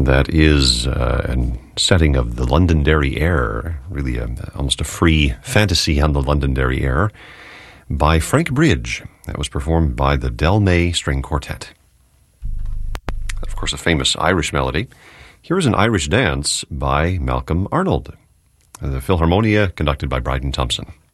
That is a setting of the Londonderry Air, really almost a free fantasy on the Londonderry Air, by Frank Bridge. That was performed by the Del May String Quartet. Of course, a famous Irish melody. Here is an Irish dance by Malcolm Arnold. The Philharmonia, conducted by Bryden Thompson.